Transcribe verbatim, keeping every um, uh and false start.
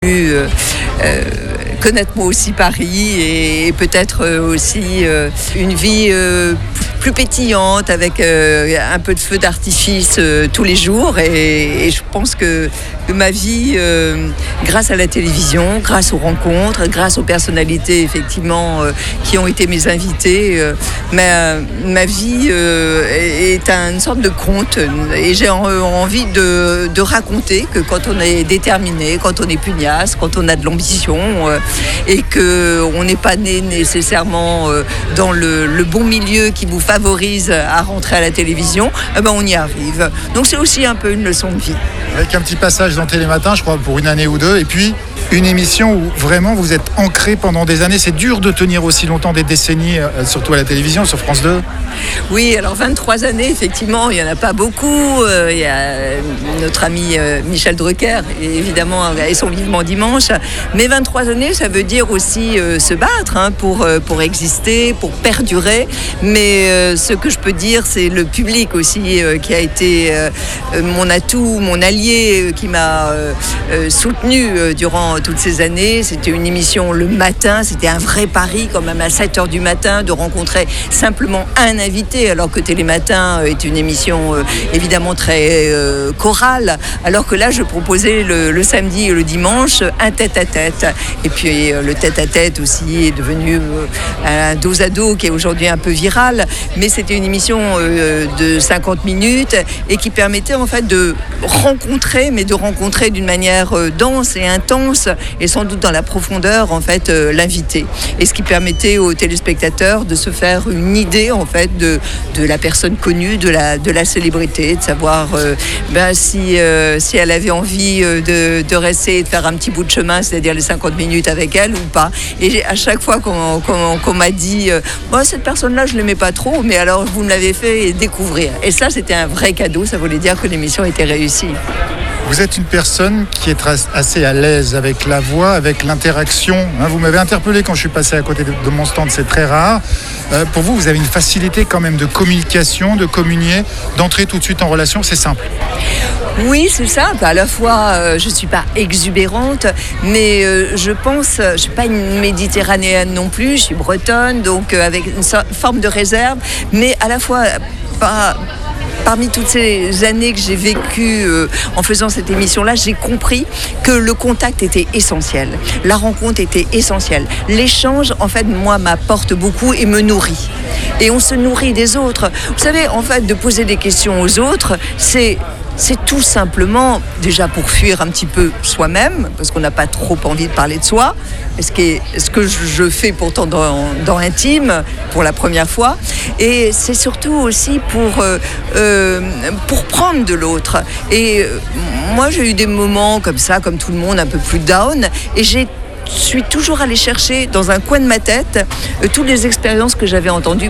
Euh, euh, connaître moi aussi Paris et, et peut-être aussi euh, une vie euh, plus pétillante avec euh, un peu de feu d'artifice euh, tous les jours et, et je pense que, que ma vie euh, grâce à la télévision, grâce aux rencontres, grâce aux personnalités effectivement euh, qui ont été mes invités, euh, ma, ma vie euh, est une sorte de conte et j'ai en, envie de, de raconter que quand on est déterminé, quand on est pugnace, quand on a de l'ambition euh, et qu'on n'est pas né nécessairement euh, dans le, le bon milieu qui vous favorise à rentrer à la télévision, eh ben on y arrive. Donc c'est aussi un peu une leçon de vie. Avec un petit passage dans Télématin, je crois, pour une année ou deux, et puis une émission où vraiment vous êtes ancré pendant des années. C'est dur de tenir aussi longtemps, des décennies, surtout à la télévision, sur France deux. Oui, alors vingt-trois années, effectivement, il n'y en a pas beaucoup. Euh, il y a notre ami euh, Michel Drucker, évidemment, et son Vivement Dimanche. Mais vingt-trois années, ça veut dire aussi euh, se battre hein, pour, euh, pour exister, pour perdurer. Mais euh, ce que je peux dire, c'est le public aussi euh, qui a été euh, mon atout, mon allié, euh, qui m'a euh, euh, soutenu euh, durant toutes ces années. C'était une émission le matin, c'était un vrai pari quand même à sept heures du matin de rencontrer simplement un invité, alors que Télématin est une émission euh, évidemment très euh, chorale, alors que là je proposais le, le samedi et le dimanche un tête-à-tête. Et puis euh, le tête-à-tête aussi est devenu euh, un dos à dos qui est aujourd'hui un peu viral, mais c'était une émission euh, de cinquante minutes et qui permettait en fait de rencontrer, mais de rencontrer d'une manière euh, dense et intense et sans doute dans la profondeur en fait euh, l'invité. Et ce qui permettait aux téléspectateurs de se faire une idée en fait de, de la personne connue, de la, de la célébrité, de savoir euh, ben, si, euh, si elle avait envie euh, de, de rester et de faire un petit bout de chemin, c'est-à-dire les cinquante minutes avec elle ou pas. Et à chaque fois qu'on, qu'on, qu'on m'a dit euh, oh, cette personne-là je ne l'aimais pas trop, mais alors vous me l'avez fait découvrir. Et ça c'était un vrai cadeau, ça voulait dire que l'émission était réussie. Vous êtes une personne qui est assez à l'aise avec la voix, avec l'interaction. Vous m'avez interpellé quand je suis passé à côté de mon stand, c'est très rare. Euh, pour vous, vous avez une facilité quand même de communication, de communier, d'entrer tout de suite en relation, c'est simple. Oui, c'est simple. À la fois, euh, je ne suis pas exubérante, mais euh, je pense, je ne suis pas une méditerranéenne non plus, je suis bretonne, donc euh, avec une so- forme de réserve, mais à la fois pas... Parmi toutes ces années que j'ai vécues euh, en faisant cette émission-là, j'ai compris que le contact était essentiel. La rencontre était essentielle. L'échange, en fait, moi, m'apporte beaucoup et me nourrit. Et on se nourrit des autres. Vous savez, en fait, de poser des questions aux autres, c'est... C'est tout simplement, déjà pour fuir un petit peu soi-même, parce qu'on n'a pas trop envie de parler de soi, ce, qui est, ce que je fais pourtant dans, dans Intime, pour la première fois. Et c'est surtout aussi pour, euh, euh, pour prendre de l'autre. Et euh, moi, j'ai eu des moments comme ça, comme tout le monde, un peu plus down, et j'ai Je suis toujours allée chercher dans un coin de ma tête euh, toutes les expériences que j'avais entendues